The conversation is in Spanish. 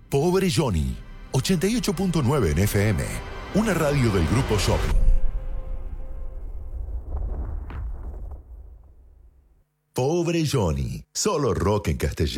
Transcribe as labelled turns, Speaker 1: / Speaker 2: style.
Speaker 1: Pobre Johnny, 88.9 en FM, una radio del Grupo Shopping. Pobre Johnny, solo rock en castellano.